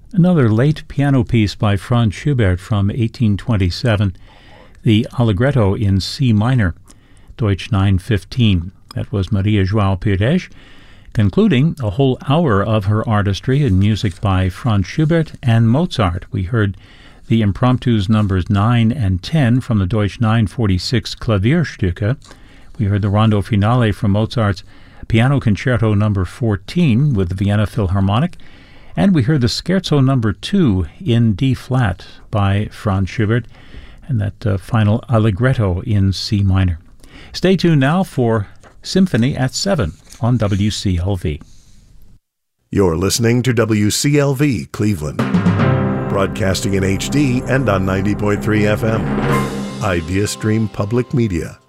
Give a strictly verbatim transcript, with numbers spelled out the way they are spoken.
Another late piano piece by Franz Schubert from eighteen twenty-seven, the Allegretto in C minor, Deutsch nine fifteen. That was Maria João Pires, concluding a whole hour of her artistry in music by Franz Schubert and Mozart. We heard the impromptus numbers nine and ten from the Deutsch nine forty-six Klavierstücke. We heard the Rondo Finale from Mozart's Piano Concerto number fourteen with the Vienna Philharmonic. And we heard the Scherzo number two in D-flat by Franz Schubert, and that uh, final Allegretto in C minor. Stay tuned now for Symphony at seven on W C L V. You're listening to W C L V Cleveland, broadcasting in H D and on ninety point three F M. Idea Stream Public Media.